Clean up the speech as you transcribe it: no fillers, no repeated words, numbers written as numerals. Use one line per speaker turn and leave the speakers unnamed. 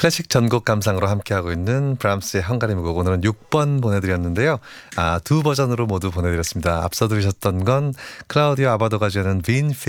클래식 전곡 감상으로 함께하고 있는 브람스의 헝가리 무곡, 오늘은 6번 보내드렸는데요. 두 버전으로 모두 보내드렸습니다. 앞서 들으셨던 건 클라우디오 아바도가 지어낸 빈